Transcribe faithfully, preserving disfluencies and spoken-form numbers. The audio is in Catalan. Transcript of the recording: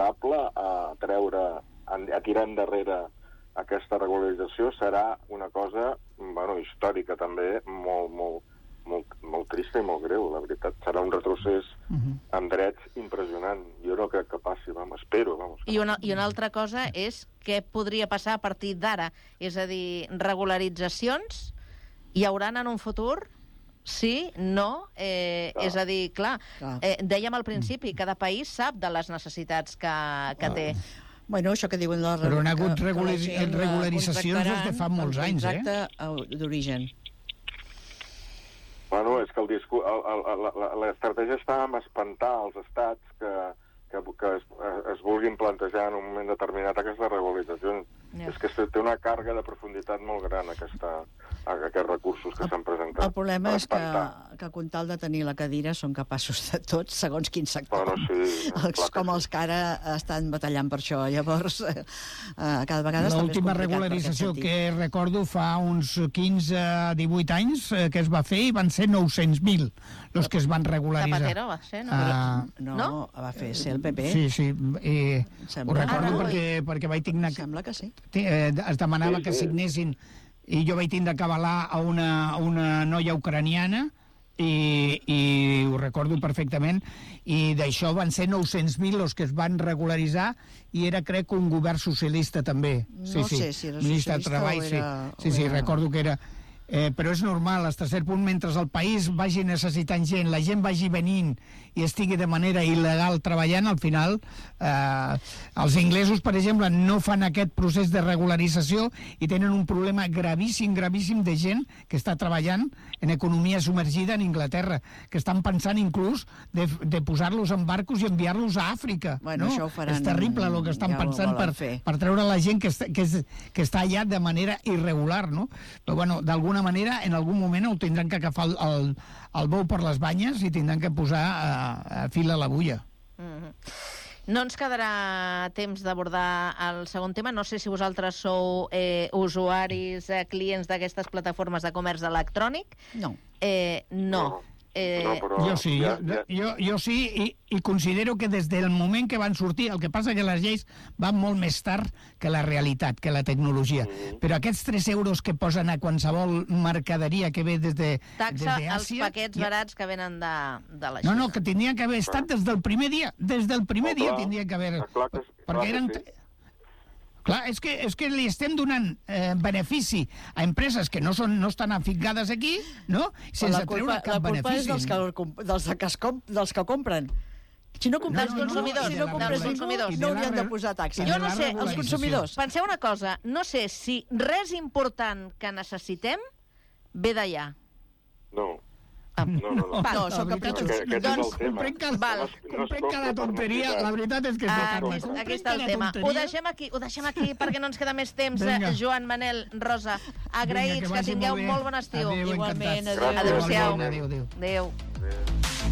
favorable a treure, a tirar endarrere aquesta regularització serà una cosa, bueno, històrica també, molt, molt, molt, molt trista i molt greu, la veritat. Serà un retrocés uh-huh. amb drets impressionant. Jo no crec que passi, vam, espero. Vamos. I, una, I una altra cosa és què podria passar a partir d'ara. És a dir, regularitzacions hi hauran en un futur? Sí, no, eh, és a dir, clar, eh, dèiem al principi, cada país sap de les necessitats que, que té. Bueno, això que diuen la... Però n'ha hagut regulari regularitzacions des de fa molts anys, eh? Contracte d'origen. Bueno, és que el discurs, l'estratègia està en espantar els estats que, que, que es, es vulguin plantejar en un moment determinat aquesta regularització. Yeah. És que té una càrrega de profunditat molt gran, aquesta, aquests recursos que s'han presentat. El problema és que, que con tal de tenir la cadira són capaços de tot, segons quin sector. Bueno, sí, els, com els que ara estan batallant per això. Llavors, eh, cada vegada està més complicat. L'última regularització que recordo fa uns quinze a divuit anys eh, que es va fer i van ser nou-cents mil els que es van regularitzar. Zapatero va ser, no? Uh, no, no, va fer ser el P P. Sí, sí, eh, ho recordo ah, perquè, perquè vaig tenir... Sembla que sí. Eh, es demanava sí, sí. que signessin i jo vaig tindre que avalar a una, a una noia ucraniana i, i ho recordo perfectament, i d'això van ser nou-cents mil els que es van regularitzar i era, crec, un govern socialista també. Sí, no sí. sé si era Ministre socialista Treball, o era... Sí, sí, sí, recordo que era... Eh, però és normal, fins a cert punt, mentre el país vagi necessitant gent, la gent vagi venint i estigui de manera il·legal treballant, al final eh, els inglesos, per exemple, no fan aquest procés de regularització i tenen un problema gravíssim, gravíssim de gent que està treballant en economia submergida en Anglaterra, que estan pensant inclús de, de posar-los en barcos i enviar-los a Àfrica. Bueno, no? això ho faran, és terrible el que estan ja pensant per, per treure la gent que, està, que, és, que està allà de manera irregular, no? Però, bueno, d'alguna manera, en algun moment ho tindran que agafar el, el, el bou per les banyes i tindran que posar a, a fil a l'agulla. Mm-hmm. No ens quedarà temps d'abordar el segon tema. No sé si vosaltres sou eh, usuaris, eh, clients d'aquestes plataformes de comerç electrònic. No. Eh, no. no. Eh... No, però jo sí, ja, jo, ja. jo, jo sí i, i considero que des del moment que van sortir, el que passa que les lleis van molt més tard que la realitat, que la tecnologia, mm. però aquests tres euros que posen a qualsevol mercaderia que ve des de taxa des als paquets ja... barats que venen de, de la Xina. No, no, que tindrien que haver estat des del primer dia, des del primer oh, dia clar, tindrien que haver... Clar que, perquè clar eren... Que sí. Clar, és que, és que li estem donant eh, benefici a empreses que no, són, no estan aficades aquí, no? Sense la culpa, treure cap benefici. La culpa és dels que, dels, que es comp, dels que compren. Si no compres dels consumidors, si no compres dels consumidors. no haurien de posar taxa. Jo no sé, els consumidors. Penseu una cosa, no sé si res important que necessitem ve d'allà. No. Ah. No, no, no. No, són capritxos. Doncs, comprem cada, comprem cada tonteria, la veritat és que és ah, aquí, aquí està el tema. Ho deixem aquí, ho deixem aquí perquè no ens queda més temps. Venga. Joan, Manel, Rosa, agraïts, Venga, que, que tingueu molt, molt bon estiu. Adéu, igualment, adéu. Adéu-siau. Adéu, adéu. Adéu. Adéu.